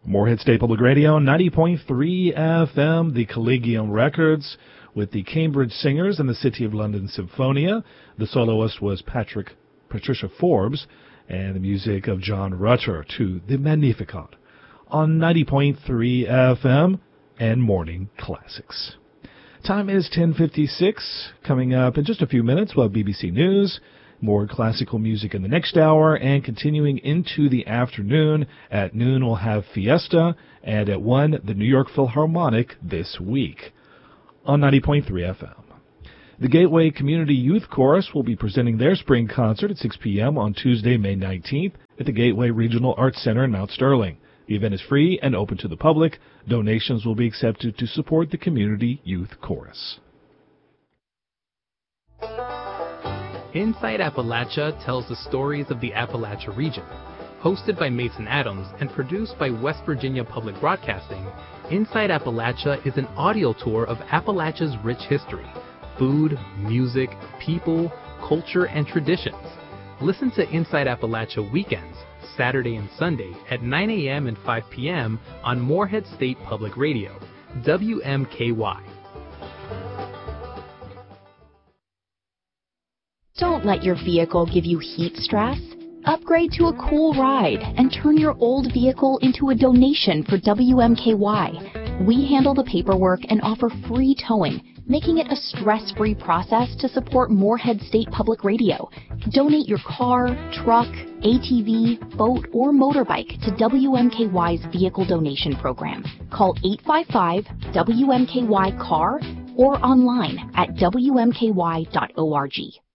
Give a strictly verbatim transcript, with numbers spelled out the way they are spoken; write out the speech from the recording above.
Morehead State Public Radio, ninety point three F M, the Collegium Records, with the Cambridge Singers and the City of London Symphonia. The soloist was Patrick Patricia Forbes, and the music of John Rutter to the Magnificat on ninety point three F M and Morning Classics. Time is ten fifty-six. Coming up in just a few minutes, we'll have B B C News, more classical music in the next hour, and continuing into the afternoon. At noon, we'll have Fiesta, and at one, the New York Philharmonic This Week on ninety point three F M. The Gateway Community Youth Chorus will be presenting their spring concert at six p.m. on Tuesday, May nineteenth at the Gateway Regional Arts Center in Mount Sterling. The event is free and open to the public. Donations will be accepted to support the Community Youth Chorus. Inside Appalachia tells the stories of the Appalachia region. Hosted by Mason Adams and produced by West Virginia Public Broadcasting, Inside Appalachia is an audio tour of Appalachia's rich history, food, music, people, culture, and traditions. Listen to Inside Appalachia weekends, Saturday and Sunday at nine a.m. and five p.m. on Morehead State Public Radio, W M K Y. Don't let your vehicle give you heat stress. Upgrade to a cool ride and turn your old vehicle into a donation for W M K Y. We handle the paperwork and offer free towing, making it a stress-free process to support Morehead State Public Radio. Donate your car, truck, A T V, boat, or motorbike to W M K Y's Vehicle Donation Program. Call eight five five W M K Y C A R or online at W M K Y dot org.